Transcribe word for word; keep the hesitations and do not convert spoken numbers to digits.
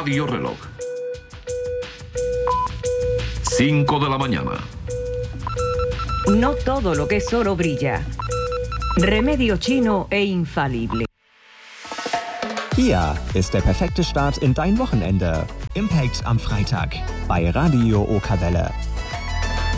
Radio Reloj. cinco de la mañana. No todo lo que es oro brilla. Remedio chino e infalible. Hier ist der perfekte Start in dein Wochenende. Impact am Freitag bei Radio Okerwelle.